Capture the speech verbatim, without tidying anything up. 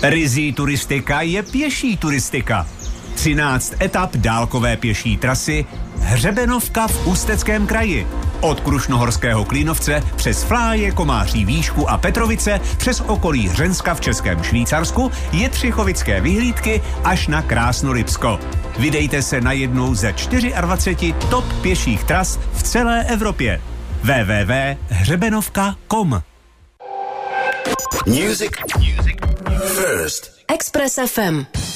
Rizí turistika je pěší turistika. třináct etap dálkové pěší trasy Hřebenovka v Ústeckém kraji. Od Krušnohorského Klínovce přes Fláje, Komáří výšku a Petrovice přes okolí Hřenska v Českém Švýcarsku, Jetřichovické vyhlídky až na Krásnorybsko. Vydejte se na jednu ze dvacet čtyři top pěších tras v celé Evropě. w w w tečka hřebenovka tečka com Music. Music. First. Express F M.